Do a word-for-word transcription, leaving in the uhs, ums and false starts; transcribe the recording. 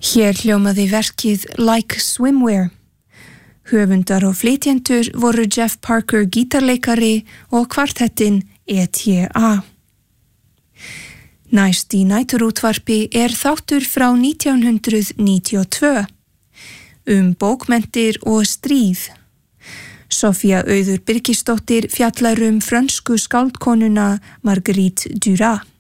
Hér hljómaði verkið Like Swimwear. Höfundar og flytjendur voru Jeff Parker gítarleikari og kvartettin E T A. Næst í næturútvarpi er þáttur frá nítján hundruð níutíu og tvö um bókmenntir og stríð. Sofía Auður Birgisdóttir fjallar um frönsku skáldkonuna Marguerite Duras.